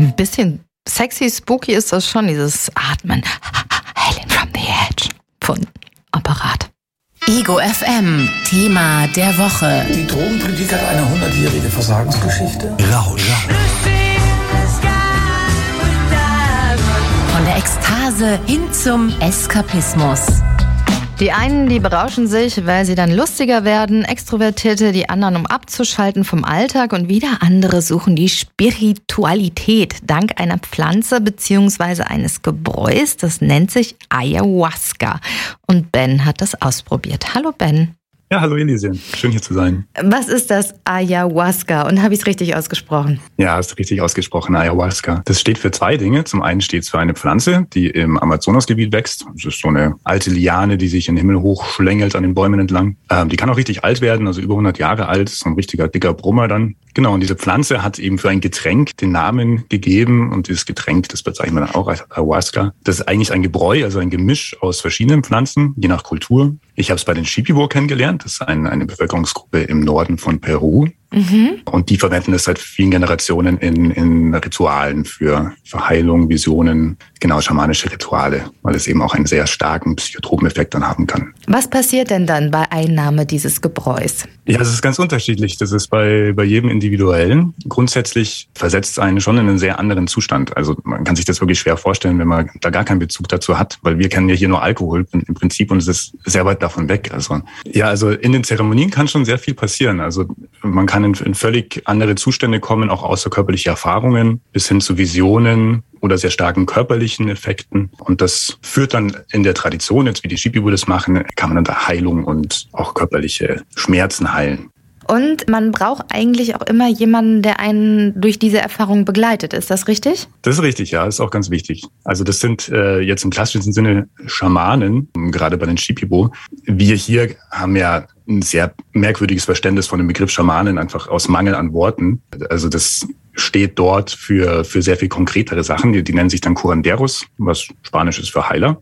Ein bisschen sexy, spooky ist das schon, dieses Atmen. Hailing from the Edge von Apparat. Ego FM, Thema der Woche. Die Drogenpolitik hat eine 100-jährige Versagensgeschichte. Rausch. Von der Ekstase hin zum Eskapismus. Die einen, die berauschen sich, weil sie dann lustiger werden, Extrovertierte, die anderen, um abzuschalten vom Alltag, und wieder andere suchen die Spiritualität dank einer Pflanze bzw. eines Gebräus, das nennt sich Ayahuasca. Und Ben hat das ausprobiert. Hallo Ben. Ja, hallo Elise, schön hier zu sein. Was ist das Ayahuasca, und habe ich es richtig ausgesprochen? Ja, hast du richtig ausgesprochen, Ayahuasca. Das steht für zwei Dinge. Zum einen steht es für eine Pflanze, die im Amazonasgebiet wächst. Das ist so eine alte Liane, die sich in den Himmel hochschlängelt an den Bäumen entlang. Die kann auch richtig alt werden, also über 100 Jahre alt, so ein richtiger dicker Brummer dann. Genau, und diese Pflanze hat eben für ein Getränk den Namen gegeben, und dieses Getränk, das bezeichnet man dann auch als Ayahuasca. Das ist eigentlich ein Gebräu, also ein Gemisch aus verschiedenen Pflanzen, je nach Kultur. Ich habe es bei den Shipibo kennengelernt. Das ist eine Bevölkerungsgruppe im Norden von Peru. Und die verwenden es seit vielen Generationen in Ritualen für Heilung, Visionen, genau, schamanische Rituale, weil es eben auch einen sehr starken Psychotropeneffekt dann haben kann. Was passiert denn dann bei Einnahme dieses Gebräus? Ja, es ist ganz unterschiedlich. Das ist bei jedem Individuellen. Grundsätzlich versetzt es einen schon in einen sehr anderen Zustand. Also man kann sich das wirklich schwer vorstellen, wenn man da gar keinen Bezug dazu hat, weil wir kennen ja hier nur Alkohol im Prinzip, und es ist sehr weit davon weg. Also in den Zeremonien kann schon sehr viel passieren. Also man kann in völlig andere Zustände kommen, auch außerkörperliche Erfahrungen bis hin zu Visionen oder sehr starken körperlichen Effekten. Und das führt dann in der Tradition, jetzt wie die Shipibo das machen, kann man dann da Heilung und auch körperliche Schmerzen heilen. Und man braucht eigentlich auch immer jemanden, der einen durch diese Erfahrung begleitet. Ist das richtig? Das ist richtig, ja. Das ist auch ganz wichtig. Also das sind jetzt im klassischen Sinne Schamanen, gerade bei den Shipibo. Wir hier haben ja ein sehr merkwürdiges Verständnis von dem Begriff Schamanen, einfach aus Mangel an Worten. Also das steht dort für sehr viel konkretere Sachen. Die nennen sich dann Curanderos, was Spanisch ist für Heiler.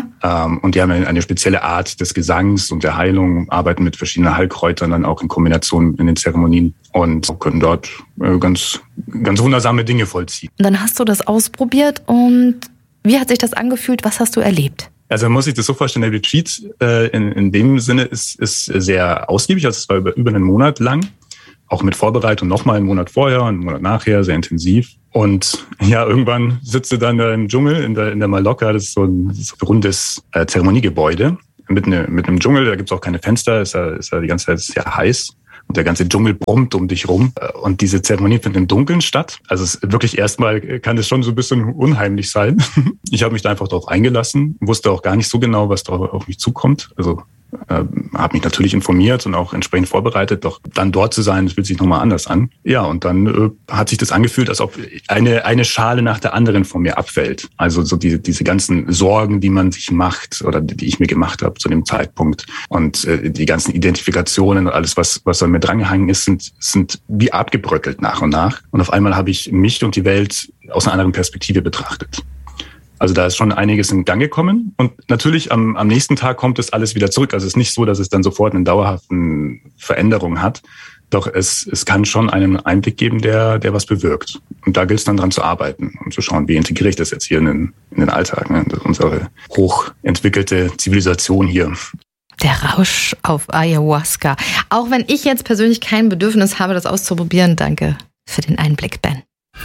Und die haben eine spezielle Art des Gesangs und der Heilung, arbeiten mit verschiedenen Heilkräutern dann auch in Kombination in den Zeremonien und können dort ganz, ganz wundersame Dinge vollziehen. Und dann hast du das ausprobiert, und wie hat sich das angefühlt? Was hast du erlebt? Also man muss sich das so vorstellen, der Retreat in dem Sinne ist sehr ausgiebig. Also es war über einen Monat lang, auch mit Vorbereitung nochmal einen Monat vorher und einen Monat nachher, sehr intensiv. Und ja, irgendwann sitzt du dann da im Dschungel, in der Maloca, das ist so ein rundes Zeremoniegebäude mit einem Dschungel, da gibt's auch keine Fenster, ist ja die ganze Zeit sehr heiß. Und der ganze Dschungel brummt um dich rum. Und diese Zeremonie findet im Dunkeln statt. Also es wirklich erstmal kann es schon so ein bisschen unheimlich sein. Ich habe mich da einfach drauf eingelassen, wusste auch gar nicht so genau, was da auf mich zukommt. Also habe mich natürlich informiert und auch entsprechend vorbereitet, doch dann dort zu sein, das fühlt sich nochmal anders an. Ja, und dann hat sich das angefühlt, als ob eine Schale nach der anderen von mir abfällt. Also so diese ganzen Sorgen, die man sich macht oder die ich mir gemacht habe zu dem Zeitpunkt, und die ganzen Identifikationen und alles, was an mir drangehangen ist, sind wie abgebröckelt nach und nach. Und auf einmal habe ich mich und die Welt aus einer anderen Perspektive betrachtet. Also da ist schon einiges in Gang gekommen, und natürlich am nächsten Tag kommt es alles wieder zurück. Also es ist nicht so, dass es dann sofort eine dauerhafte Veränderung hat, doch es kann schon einen Einblick geben, der was bewirkt. Und da gilt es dann dran zu arbeiten und zu schauen, wie integriere ich das jetzt hier in den Alltag, ne? Unsere hochentwickelte Zivilisation hier. Der Rausch auf Ayahuasca. Auch wenn ich jetzt persönlich kein Bedürfnis habe, das auszuprobieren, danke für den Einblick, Ben.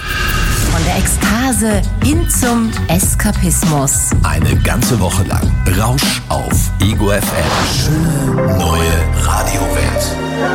Von der Ekstase hin zum Eskapismus. Eine ganze Woche lang Rausch auf Ego FM. Schöne neue Radiowelt.